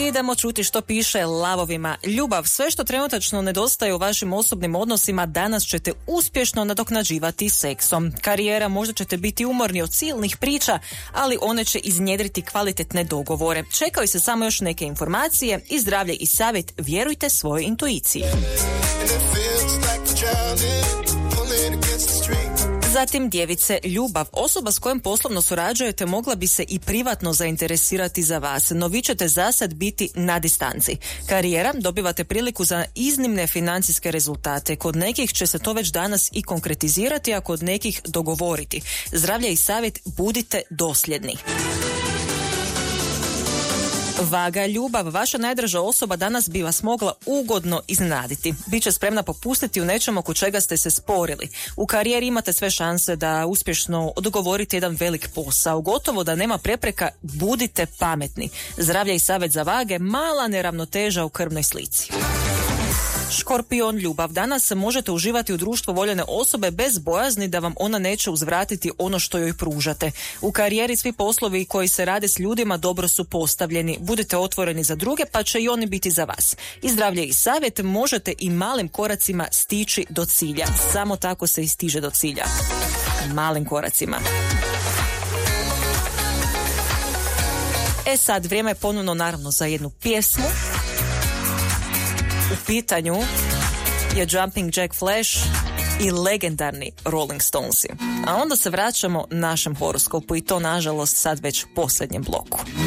Idemo čuti što piše lavovima. Ljubav, sve što trenutačno nedostaje u vašim osobnim odnosima danas ćete uspješno nadoknađivati seksom. Karijera, možda ćete biti umorni od silnih priča, ali one će iznjedriti kvalitetne dogovore. Čekaju se samo još neke informacije i zdravlje i savjet, vjerujte svojoj intuiciji. Zatim djevice, ljubav. Osoba s kojom poslovno surađujete mogla bi se i privatno zainteresirati za vas, no vi ćete zasad biti na distanci. Karijera, dobivate priliku za iznimne financijske rezultate. Kod nekih će se to već danas i konkretizirati, a kod nekih dogovoriti. Zdravlje i savjet, budite dosljedni. Vaga, ljubav. Vaša najdraža osoba danas bi vas mogla ugodno iznenaditi. Biće spremna popustiti u nečemu oko čega ste se sporili. U karijeri imate sve šanse da uspješno dogovorite jedan velik posao. Gotovo da nema prepreka, budite pametni. Zdravlje i savjet za vage, mala neravnoteža u krvnoj slici. Škorpion, ljubav. Danas možete uživati u društvu voljene osobe bez bojazni da vam ona neće uzvratiti ono što joj pružate. U karijeri svi poslovi koji se rade s ljudima dobro su postavljeni. Budite otvoreni za druge, pa će i oni biti za vas. I zdravlje i savjet, možete i malim koracima stići do cilja. Samo tako se i stiže do cilja. Malim koracima. Sad vrijeme je ponovno naravno za jednu pjesmu. U pitanju je Jumping Jack Flash i legendarni Rolling Stonesi. A onda se vraćamo našem horoskopu i to nažalost sad već posljednjem bloku.